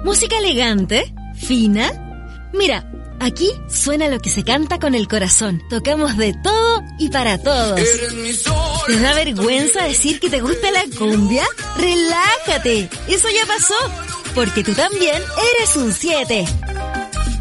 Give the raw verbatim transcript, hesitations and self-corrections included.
¿Música elegante? ¿Fina? Mira, aquí suena lo que se canta con el corazón. Tocamos de todo y para todos. ¿Te da vergüenza decir que te gusta la cumbia? ¡Relájate! Eso ya pasó, porque tú también eres un siete.